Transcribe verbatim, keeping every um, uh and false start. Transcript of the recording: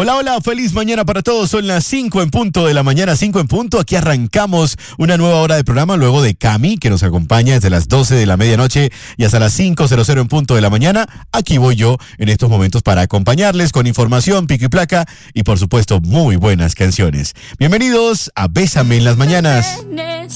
Hola, hola, feliz mañana para todos. Son las cinco en punto de la mañana, cinco en punto. Aquí arrancamos una nueva hora de programa luego de Cami, que nos acompaña desde las doce de la medianoche y hasta las cinco en punto de la mañana. Aquí voy yo en estos momentos para acompañarles con información, pico y placa y por supuesto muy buenas canciones. Bienvenidos a Bésame en las mañanas.